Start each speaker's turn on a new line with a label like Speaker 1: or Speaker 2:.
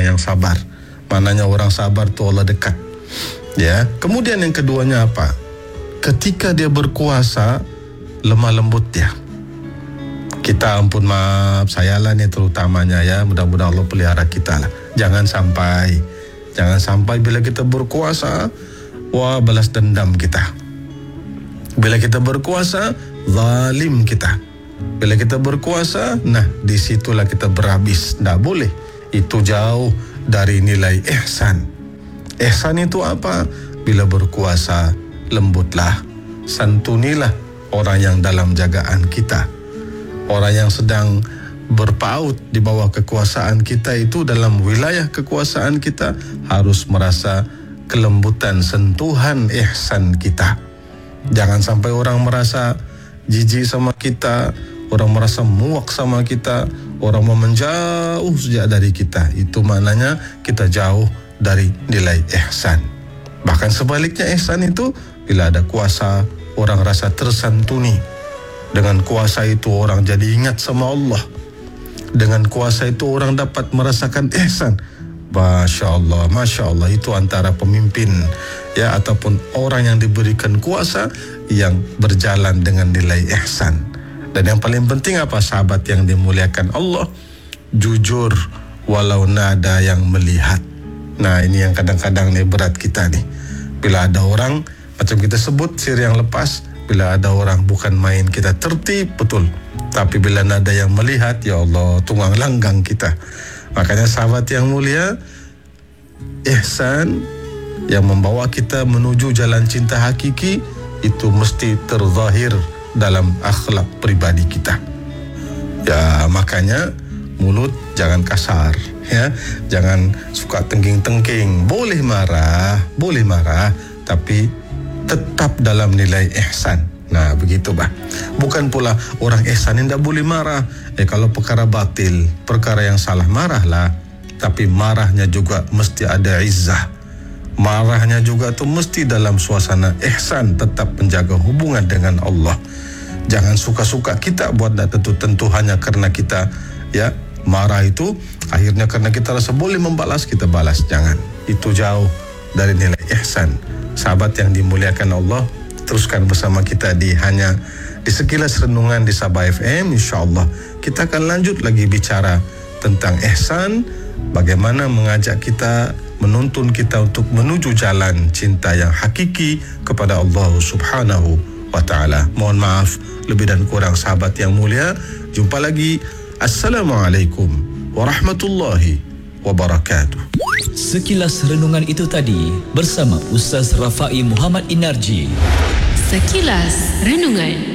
Speaker 1: orang yang sabar. Maknanya orang sabar tu Allah dekat. Ya. Kemudian yang keduanya apa? Ketika dia berkuasa, lemah lembut dia. Kita ampun maaf, saya lah ni terutamanya ya, mudah-mudahan Allah pelihara kita lah. Jangan sampai bila kita berkuasa, wah balas dendam kita. Bila kita berkuasa, zalim kita. Bila kita berkuasa, nah disitulah kita berhabis. Tak boleh. Itu jauh dari nilai ihsan. Ihsan itu apa? Bila berkuasa, lembutlah, santunilah orang yang dalam jagaan kita. Orang yang sedang berpaut di bawah kekuasaan kita itu, dalam wilayah kekuasaan kita, harus merasa kelembutan, sentuhan ihsan kita. Jangan sampai orang merasa jijik sama kita, orang merasa muak sama kita, orang mau menjauh sejak dari kita. Itu maknanya kita jauh dari nilai ihsan. Bahkan sebaliknya, ihsan itu bila ada kuasa, orang rasa tersantuni. Dengan kuasa itu orang jadi ingat sama Allah. Dengan kuasa itu orang dapat merasakan ihsan. Masya Allah, itu antara pemimpin ya ataupun orang yang diberikan kuasa yang berjalan dengan nilai ihsan. Dan yang paling penting apa, sahabat yang dimuliakan Allah? Jujur walau nada yang melihat. Nah, ini yang kadang-kadang nih berat kita nih. Bila ada orang, macam kita sebut siri yang lepas, bila ada orang bukan main kita tertib betul, tapi bila ada yang melihat, ya Allah, tunggang langgang kita. Makanya sahabat yang mulia, ihsan yang membawa kita menuju jalan cinta hakiki itu mesti terzahir dalam akhlak pribadi kita. Ya, makanya mulut jangan kasar, ya, jangan suka tengking-tengking. Boleh marah, tapi tetap dalam nilai ihsan. Nah, begitu bah. Bukan pula orang ihsan yang tidak boleh marah. Kalau perkara batil, perkara yang salah, marahlah. Tapi marahnya juga mesti ada izzah. Marahnya juga tu mesti dalam suasana ihsan, tetap menjaga hubungan dengan Allah. Jangan suka-suka kita buat tak tentu-tentu hanya karena kita ya marah itu, akhirnya karena kita rasa boleh membalas, kita balas. Jangan. Itu jauh dari nilai ihsan. Sahabat yang dimuliakan Allah, teruskan bersama kita di Sekilas Renungan di Sabah FM. InsyaAllah kita akan lanjut lagi bicara tentang ihsan, bagaimana mengajak kita, menuntun kita untuk menuju jalan cinta yang hakiki kepada Allah Subhanahu wa ta'ala. Mohon maaf lebih dan kurang sahabat yang mulia. Jumpa lagi. Assalamualaikum warahmatullahi wabarakatuh.
Speaker 2: Sekilas renungan itu tadi bersama Ustaz Rafai Muhammad Inarji.
Speaker 3: Sekilas Renungan.